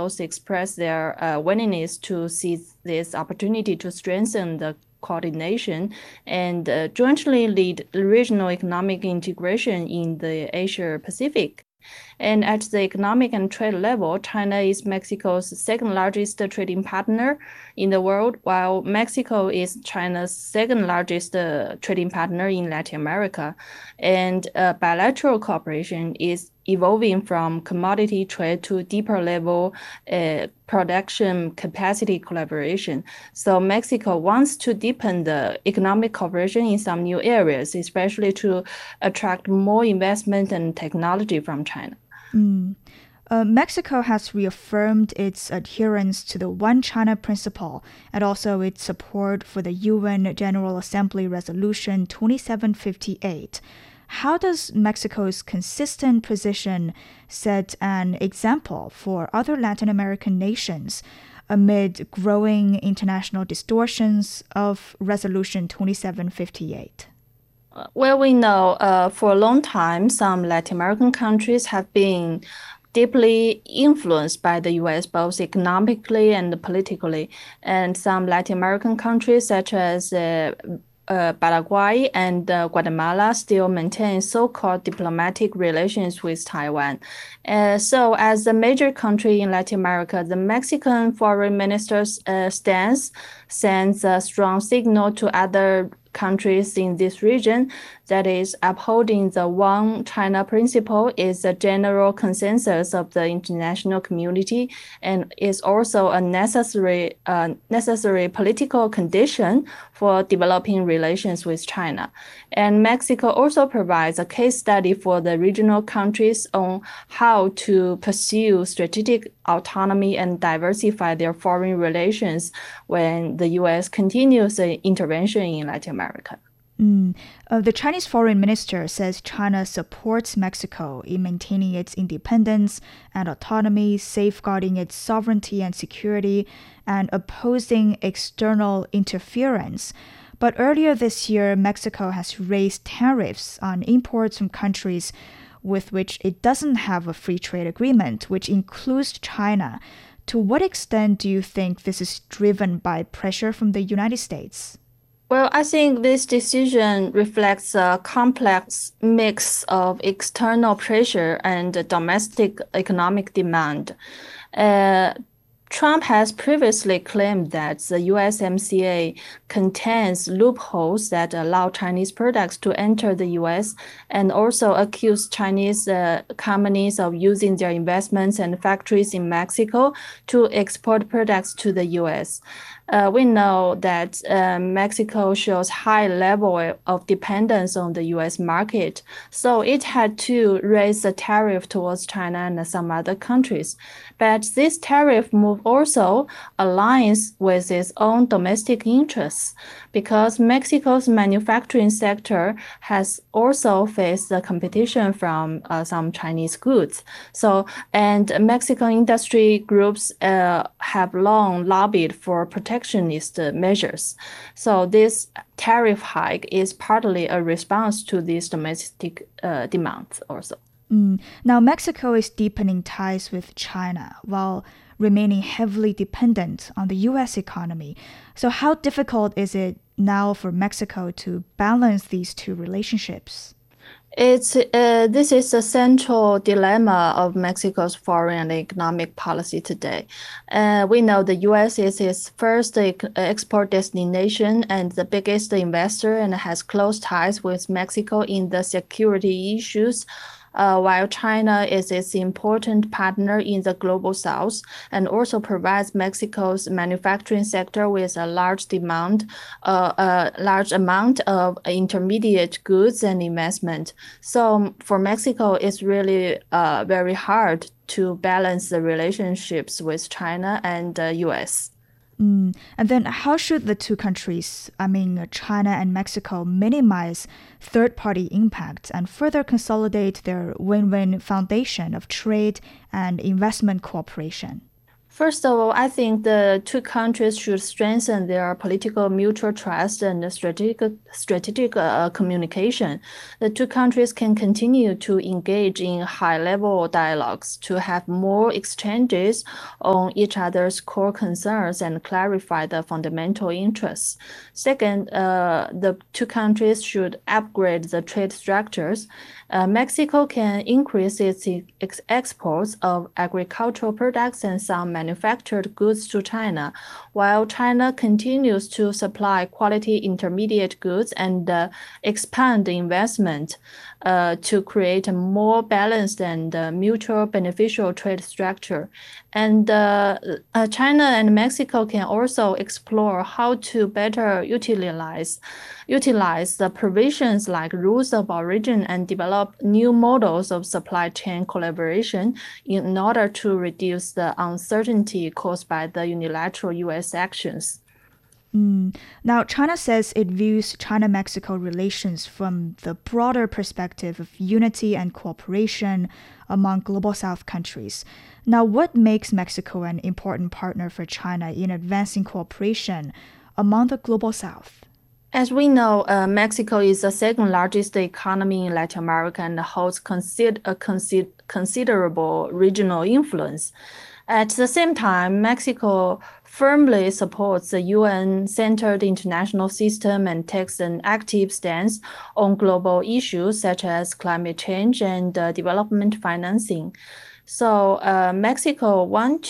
both expressed their willingness to seize this opportunity to strengthen the coordination and jointly lead regional economic integration in the Asia Pacific. And at the economic and trade level, China is Mexico's second largest trading partner in the world, while Mexico is China's second largest trading partner in Latin America. And bilateral cooperation is evolving from commodity trade to deeper level production capacity collaboration. So Mexico wants to deepen the economic cooperation in some new areas, especially to attract more investment and technology from China. Mexico has reaffirmed its adherence to the One China principle and also its support for the UN General Assembly Resolution 2758. How does Mexico's consistent position set an example for other Latin American nations amid growing international distortions of Resolution 2758? Well, we know for a long time, some Latin American countries have been deeply influenced by the U.S., both economically and politically. And some Latin American countries, such as Paraguay and Guatemala, still maintain so-called diplomatic relations with Taiwan. So as a major country in Latin America, the Mexican foreign minister's stance sends a strong signal to other countries in this region that is upholding the One China principle is a general consensus of the international community and is also a necessary political condition for developing relations with China. And Mexico also provides a case study for the regional countries on how to pursue strategic autonomy and diversify their foreign relations when the U.S. continues the intervention in Latin America. The Chinese foreign minister says China supports Mexico in maintaining its independence and autonomy, safeguarding its sovereignty and security, and opposing external interference. But earlier this year, Mexico has raised tariffs on imports from countries with which it doesn't have a free trade agreement, which includes China. To what extent do you think this is driven by pressure from the United States? Well, I think this decision reflects a complex mix of external pressure and domestic economic demand. Trump has previously claimed that the USMCA contains loopholes that allow Chinese products to enter the US and also accused Chinese companies of using their investments and factories in Mexico to export products to the US. We know that Mexico shows high level of dependence on the U.S. market, so it had to raise the tariff towards China and some other countries. But this tariff move also aligns with its own domestic interests because Mexico's manufacturing sector has also faced the competition from some Chinese goods. And Mexican industry groups have long lobbied for protectionist measures. So this tariff hike is partly a response to these domestic demands also. Now, Mexico is deepening ties with China while remaining heavily dependent on the U.S. economy. So how difficult is it now for Mexico to balance these two relationships? This is a central dilemma of Mexico's foreign and economic policy today. We know the U.S. is its first export destination and the biggest investor and has close ties with Mexico in the security issues, while China is its important partner in the global south and also provides Mexico's manufacturing sector with a large amount of intermediate goods and investment. So for Mexico, it's really very hard to balance the relationships with China and the U.S. And then how should the two countries, China and Mexico, minimize third-party impact and further consolidate their win-win foundation of trade and investment cooperation? First of all, I think the two countries should strengthen their political mutual trust and strategic communication. The two countries can continue to engage in high-level dialogues to have more exchanges on each other's core concerns and clarify the fundamental interests. Second, the two countries should upgrade the trade structures. Mexico can increase its exports of agricultural products and some manufactured goods to China, while China continues to supply quality intermediate goods and expand investment to create a more balanced and mutual beneficial trade structure. And China and Mexico can also explore how to better utilize the provisions like rules of origin and develop new models of supply chain collaboration in order to reduce the uncertainty caused by the unilateral U.S. actions. Now, China says it views China-Mexico relations from the broader perspective of unity and cooperation among Global South countries. Now, what makes Mexico an important partner for China in advancing cooperation among the Global South? As we know, Mexico is the second largest economy in Latin America and holds considerable regional influence. At the same time, Mexico firmly supports the UN-centered international system and takes an active stance on global issues such as climate change and development financing. So Mexico wants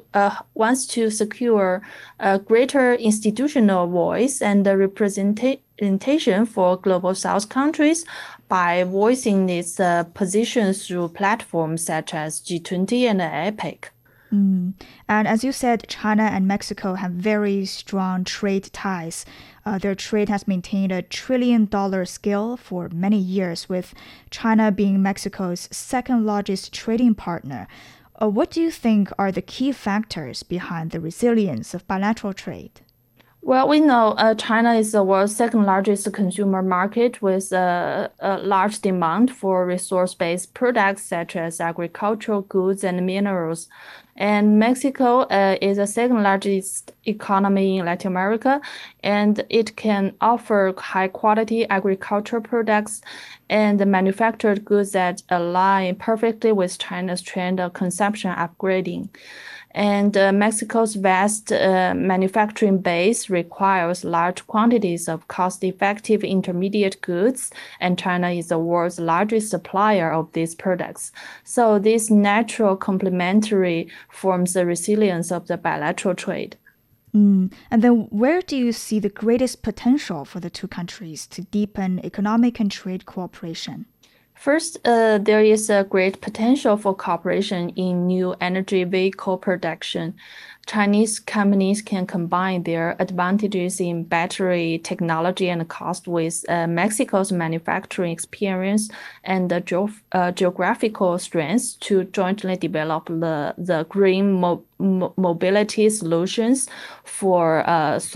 to secure a greater institutional voice and representation for Global South countries by voicing its positions through platforms such as G20 and APEC. And as you said, China and Mexico have very strong trade ties. Their trade has maintained a $1 trillion scale for many years, with China being Mexico's second largest trading partner. What do you think are the key factors behind the resilience of bilateral trade? Well, we know China is the world's second largest consumer market with a large demand for resource-based products such as agricultural goods and minerals. And Mexico is the second largest economy in Latin America, and it can offer high-quality agricultural products and manufactured goods that align perfectly with China's trend of consumption upgrading. And Mexico's vast manufacturing base requires large quantities of cost-effective intermediate goods, and China is the world's largest supplier of these products. So this natural complementary forms the resilience of the bilateral trade. And then where do you see the greatest potential for the two countries to deepen economic and trade cooperation? First, there is a great potential for cooperation in new energy vehicle production. Chinese companies can combine their advantages in battery technology and cost with Mexico's manufacturing experience and the geographical strengths to jointly develop the green mobility solutions for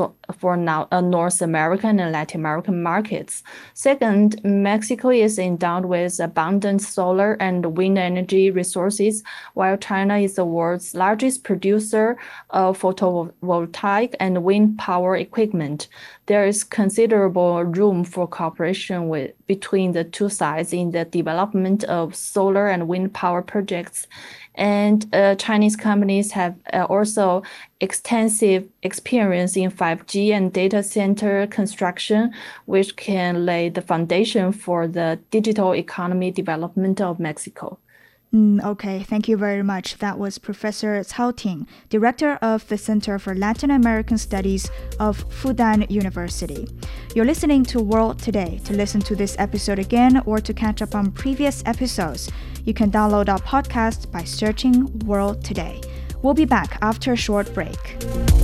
North American and Latin American markets. Second, Mexico is endowed with abundant solar and wind energy resources, while China is the world's largest producer of photovoltaic and wind power equipment. There is considerable room for cooperation between the two sides in the development of solar and wind power projects. And Chinese companies have also extensive experience in 5G and data center construction, which can lay the foundation for the digital economy development of Mexico. Okay, thank you very much. That was Professor Cao Ting, Director of the Center for Latin American Studies of Fudan University. You're listening to World Today. To listen to this episode again or to catch up on previous episodes, you can download our podcast by searching World Today. We'll be back after a short break.